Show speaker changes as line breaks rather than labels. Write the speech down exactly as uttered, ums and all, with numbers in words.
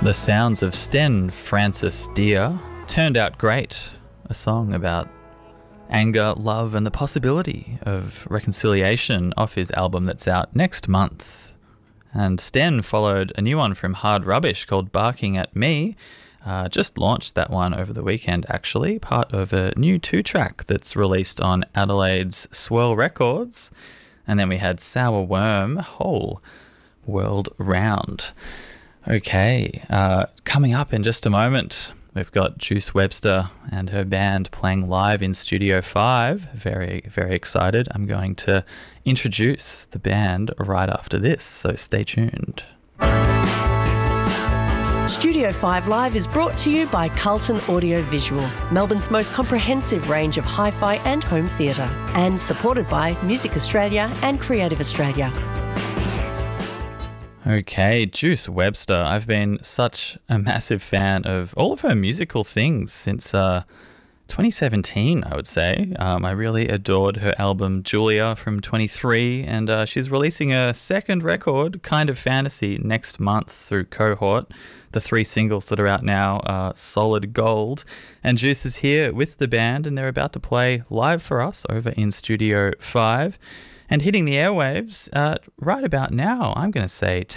The sounds of Sten Francis Deer turned out great. A song about anger, love, and the possibility of reconciliation off his album that's out next month. And Sten followed a new one from Hard Rubbish called Barking at Me. Uh, just launched that one over the weekend, actually, part of a new two-track that's released on Adelaide's Swirl Records. And then we had Sour Worm, Whole World Round. Okay, uh, coming up in just a moment, we've got Juice Webster and her band playing live in Studio five. Very, very excited. I'm going to introduce the band right after this, so stay tuned.
Studio five Live is brought to you by Carlton Audio Visual, Melbourne's most comprehensive range of hi-fi and home theatre, and supported by Music Australia and Creative Australia.
Okay, Juice Webster. I've been such a massive fan of all of her musical things since uh, twenty seventeen, I would say. Um, I really adored her album Julia from twenty-three, and uh, she's releasing a second record, Kind of Fantasy, next month through Cohort. The three singles that are out now are solid gold. And Juice is here with the band, and they're about to play live for us over in Studio five. And hitting the airwaves uh, right about now, I'm going to say